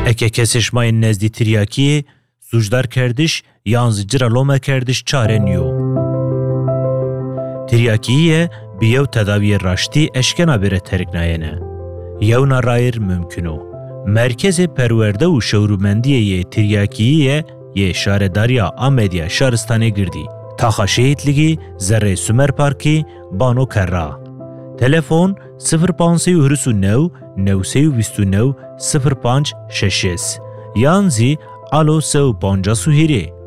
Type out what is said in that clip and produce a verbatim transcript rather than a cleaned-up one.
Eke kesش mayên nezdî tiryakiyê, sujdar kerdiş yan ji cira lome kerdiş çare niyo. Tiryakiyê bi yew tedaviyê raştî eşkena bêre teriknayene. Yewna rayîr mümkün o. Merkezê perwerde û şewrûmendiyê yê tiryakiyê yê şaredariya Amediya Şaristanê girdî. Taxa şehîtligî Zerrê Sümer Parkî bano kerra. Telefon sıfır panzeh û hirîs û new newsê û bîst û new sıfır panc şeş yan zî alo sê û panca sûhîrê.